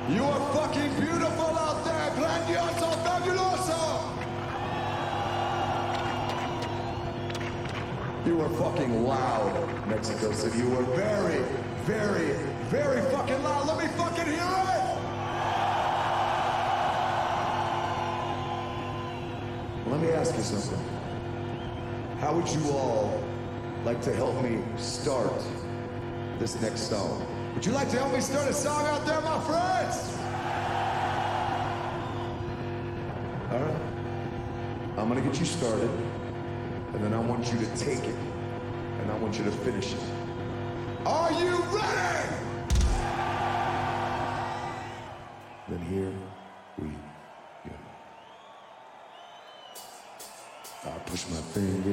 You are fucking beautiful out there. Grandioso, fabuloso. You are fucking loud, Mexico City. You are very, very, very fucking loud. Let me fucking hear it. Let me ask you something. How would you all like to help me start this next song? Would you like to help me start a song out there, my friends? All right. I'm gonna get you started, and then I want you to take it, and I want you to finish it. Are you ready? Then here we go. I push my finger